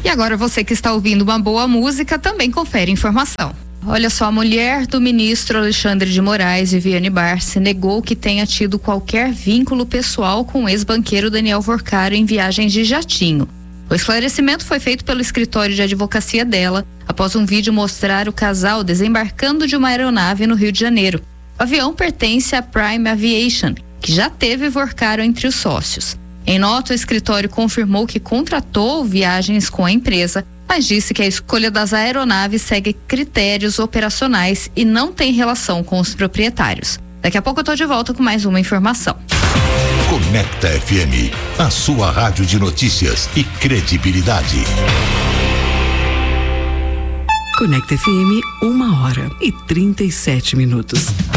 agora você que está ouvindo uma boa música também confere informação. Olha só, a mulher do ministro Alexandre de Moraes, Viviane Barsi, negou que tenha tido qualquer vínculo pessoal com o ex-banqueiro Daniel Vorcaro em viagens de jatinho. O esclarecimento foi feito pelo escritório de advocacia dela, após um vídeo mostrar o casal desembarcando de uma aeronave no Rio de Janeiro. O avião pertence à Prime Aviation, que já teve Vorcaro entre os sócios. Em nota, o escritório confirmou que contratou viagens com a empresa, mas disse que a escolha das aeronaves segue critérios operacionais e não tem relação com os proprietários. Daqui a pouco eu tô de volta com mais uma informação. Conecta FM, a sua rádio de notícias e credibilidade. Conecta FM, 1h37.